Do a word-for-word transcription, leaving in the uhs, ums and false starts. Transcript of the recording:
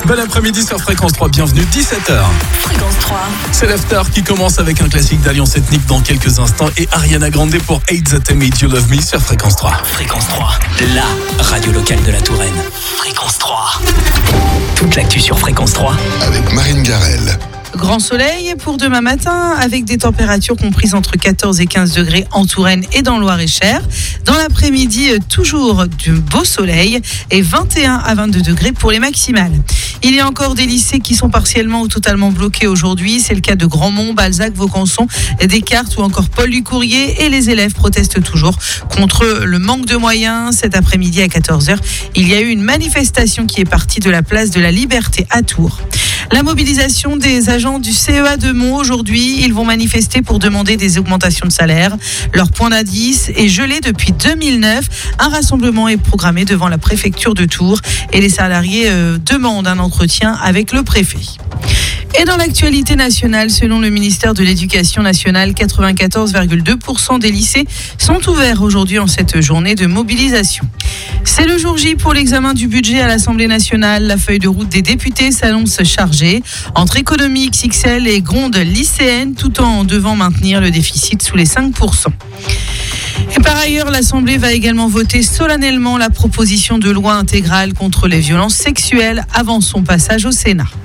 Bon après-midi sur Fréquence trois, bienvenue, dix-sept heures. Fréquence trois. C'est l'after qui commence avec un classique d'Alliance Ethnique dans quelques instants et Ariana Grande pour Hate That I Made You Love Me sur Fréquence trois. Fréquence trois, la radio locale de la Touraine. Fréquence trois. Toute l'actu sur Fréquence trois. Avec Marine Garel. Grand soleil pour demain matin avec des températures comprises entre quatorze et quinze degrés en Touraine et dans le Loir-et-Cher. Dans l'après-midi, toujours du beau soleil et vingt et un à vingt-deux degrés pour les maximales. Il y a encore des lycées qui sont partiellement ou totalement bloqués aujourd'hui. C'est le cas de Grandmont, Balzac, Vaucanson, Descartes ou encore Paul du Courrier. Et les élèves protestent toujours contre le manque de moyens. Cet après-midi à quatorze heures, il y a eu une manifestation qui est partie de la place de la Liberté à Tours. La mobilisation des agents du C E A de Mont aujourd'hui, ils vont manifester pour demander des augmentations de salaire. Leur point d'indice est gelé depuis deux mille neuf. Un rassemblement est programmé devant la préfecture de Tours et les salariés euh, demandent un entretien avec le préfet. Et dans l'actualité nationale, selon le ministère de l'Éducation nationale, quatre-vingt-quatorze virgule deux pour cent des lycées sont ouverts aujourd'hui en cette journée de mobilisation. C'est le jour J pour l'examen du budget à l'Assemblée nationale. La feuille de route des députés s'annonce chargée. Entre économie X X L et gronde lycéenne, tout en devant maintenir le déficit sous les cinq pour cent. Et par ailleurs, l'Assemblée va également voter solennellement la proposition de loi intégrale contre les violences sexuelles avant son passage au Sénat.